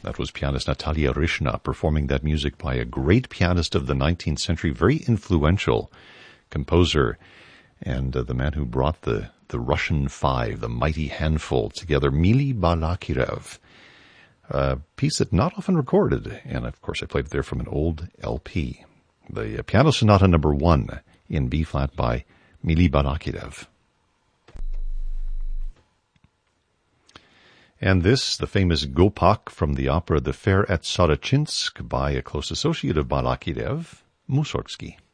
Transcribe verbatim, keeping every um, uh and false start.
That was pianist Natalia Rishna performing that music by a great pianist of the nineteenth century, very influential composer, and uh, the man who brought the, the Russian Five, the mighty handful, together, Mili Balakirev. A piece that not often recorded, and of course I played it there from an old L P. The uh, Piano Sonata number one in B-flat by Mili Balakirev. And this, the famous Gopak from the opera The Fair at Sarachinsk by a close associate of Balakirev, Mussorgsky.